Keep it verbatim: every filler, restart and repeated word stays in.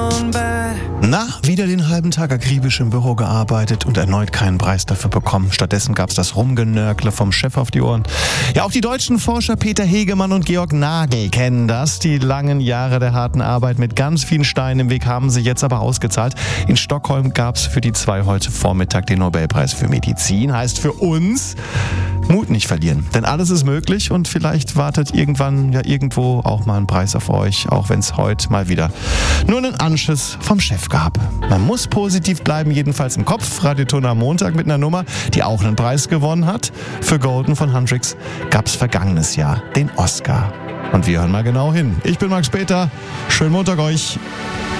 Na, wieder den halben Tag akribisch im Büro gearbeitet und erneut keinen Preis dafür bekommen. Stattdessen gab's das Rumgenörkle vom Chef auf die Ohren. Ja, auch die deutschen Forscher Peter Hegemann und Georg Nagel kennen das. Die langen Jahre der harten Arbeit mit ganz vielen Steinen im Weg haben sie jetzt aber ausgezahlt. In Stockholm gab's für die zwei heute Vormittag den Nobelpreis für Medizin. Heißt für uns, Mut nicht verlieren. Denn alles ist möglich und vielleicht wartet irgendwann ja irgendwo auch mal ein Preis auf euch, auch wenn es heute mal wieder nur einen Anschiss vom Chef gab. Man muss positiv bleiben, jedenfalls im Kopf. Radioton am Montag mit einer Nummer, die auch einen Preis gewonnen hat. Für Golden von Hendrix gab es vergangenes Jahr den Oscar. Und wir hören mal genau hin. Ich bin Max Peter. Schönen Montag euch.